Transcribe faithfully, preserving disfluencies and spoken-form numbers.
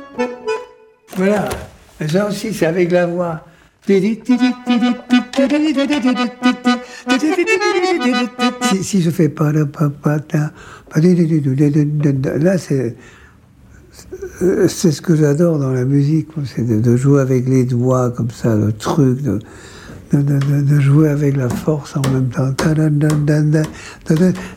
Voilà, ça aussi c'est avec la voix. Si, si je fais pas de papa, là c'est c'est ce que j'adore dans la musique, c'est de, de jouer avec les doigts comme ça, le truc, de, de, de, de jouer avec la force en même temps.